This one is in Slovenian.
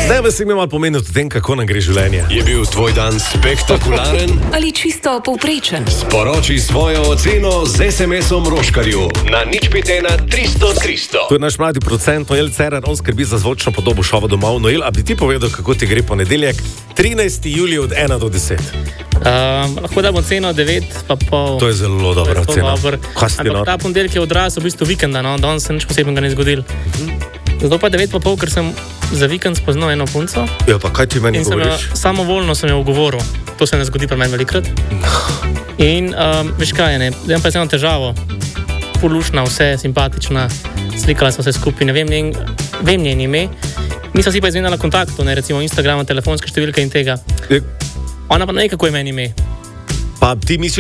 Zdaj vas imam malo pomeniti o tem, kako nam gre življenje. Je bil tvoj dan spektakularen? Ali čisto povprečen? Sporoči svojo oceno z SMS-om Roškarju na 051 300 300. To je naš mladi producent Noel Cerar, on skrbi za zvočno podobo šova Domov. Noel, a bi ti povedal, kako ti gre ponedeljek, 13. julij od 1 do 10? Lahko da bom ceno 9,5. To je zelo dobra cena. Ampak ta ponedeljek je odraz v bistvu vikenda, no? Danes se nič posebnega ne zgodil. Zato pa 9,5, ker sem za vikend spoznal eno punco. Ja, pa kaj ti meni govoriš? Samovoljno sem jo ugovoril. To se ne zgodi pri meni velikrat. In veš kaj je, ne? Zdaj pa je eno težavo. Polušna, vse simpatična, slikala smo se skupaj, ne vem njen ime. Nisem si pa izmenjala kontaktov, ne, recimo Instagrama, telefonske številke in tega. Ona pa ne ve, kako je meni ime. Pa ti misliš,